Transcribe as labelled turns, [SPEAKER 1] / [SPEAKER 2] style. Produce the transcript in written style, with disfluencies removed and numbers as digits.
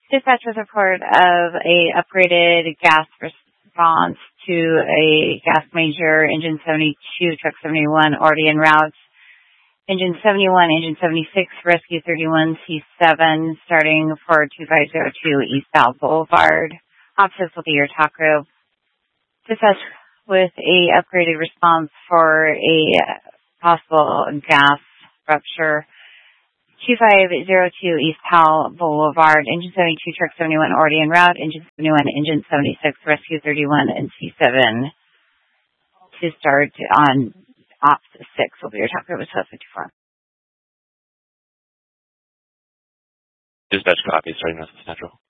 [SPEAKER 1] Dispatch was a report of a upgraded gas response to a gas major, engine 72, truck 71, already en route. Engine 71, engine 76, rescue 31, C7, starting for 2502 East South Boulevard. Officers will be your talk group. Dispatch with a upgraded response for a possible gas rupture. 2502 East Powell Boulevard, engine 72, truck 71, already en route, engine 71, engine 76, rescue 31, and C7 to start on Ops 6 will be your talk group with 1254.
[SPEAKER 2] Dispatch copy, starting West Central.